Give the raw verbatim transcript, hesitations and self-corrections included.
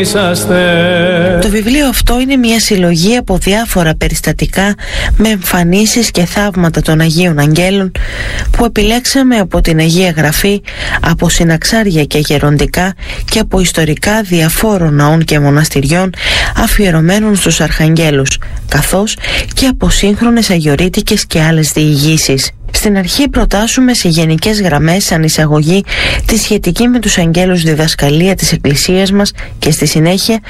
Το βιβλίο αυτό είναι μια συλλογή από διάφορα περιστατικά με εμφανίσεις και θαύματα των Αγίων Αγγέλων που επιλέξαμε από την Αγία Γραφή, από συναξάρια και γεροντικά και από ιστορικά διαφόρων ναών και μοναστηριών αφιερωμένων στους Αρχαγγέλους, καθώς και από σύγχρονες αγιορείτικες και άλλες διηγήσεις. Στην αρχή προτάσουμε σε γενικές γραμμές σαν εισαγωγή τη σχετική με τους αγγέλους διδασκαλία της Εκκλησίας μας και στη συνέχεια